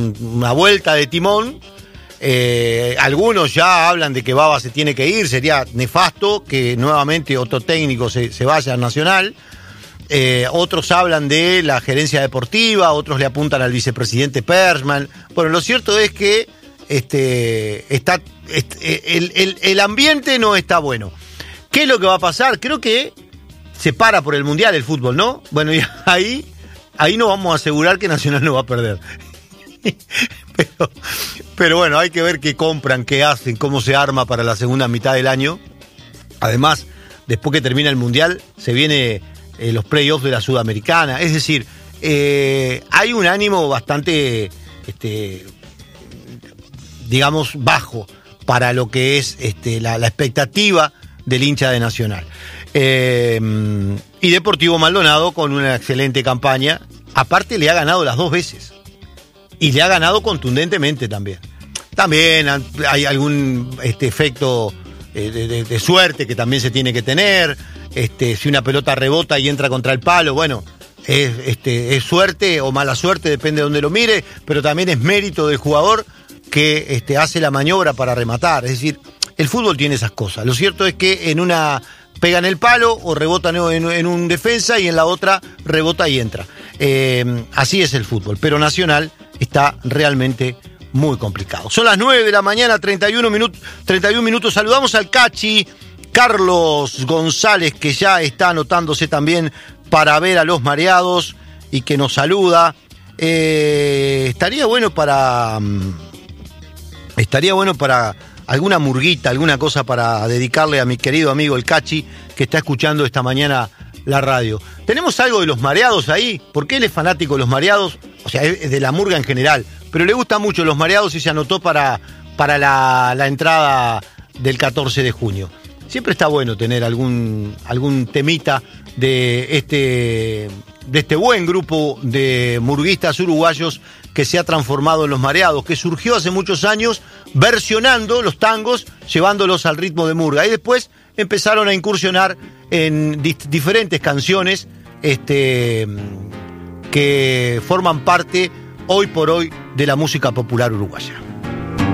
una vuelta de timón. Algunos ya hablan de que Baba se tiene que ir, sería nefasto que nuevamente otro técnico se vaya a Nacional. Otros hablan de la gerencia deportiva, otros le apuntan al vicepresidente Persman. Bueno, lo cierto es que el ambiente no está bueno. ¿Qué es lo que va a pasar? Creo que se para por el Mundial el fútbol, ¿no? Bueno, y ahí nos vamos a asegurar que Nacional no va a perder. Pero bueno, hay que ver qué compran, qué hacen, cómo se arma para la segunda mitad del año. Además, después que termina el Mundial, se viene los playoffs de la Sudamericana. Es decir, hay un ánimo bastante, digamos, bajo para lo que es la expectativa del hincha de Nacional. Y Deportivo Maldonado con una excelente campaña. Aparte le ha ganado las 2 veces. Y le ha ganado contundentemente también. También hay algún efecto de suerte que también se tiene que tener. Si una pelota rebota y entra contra el palo, bueno, es suerte o mala suerte, depende de donde lo mire, pero también es mérito del jugador que hace la maniobra para rematar. Es decir, el fútbol tiene esas cosas. Lo cierto es que en una pega en el palo o rebota en un defensa y en la otra rebota y entra. Así es el fútbol, pero Nacional está realmente muy complicado. Son las 9 de la mañana, 31 minutos. Saludamos al Cachi, Carlos González, que ya está anotándose también para ver a los mareados y que nos saluda. Estaría bueno para alguna murguita, alguna cosa para dedicarle a mi querido amigo el Cachi, que está escuchando esta mañana la radio. ¿Tenemos algo de los mareados ahí? Porque él es fanático de los mareados, o sea, es de la murga en general, pero le gustan mucho los mareados y se anotó para la entrada del 14 de junio. Siempre está bueno tener algún temita de este buen grupo de murguistas uruguayos que se ha transformado en los mareados, que surgió hace muchos años versionando los tangos, llevándolos al ritmo de murga. Y después empezaron a incursionar en diferentes canciones que forman parte hoy por hoy de la música popular uruguaya.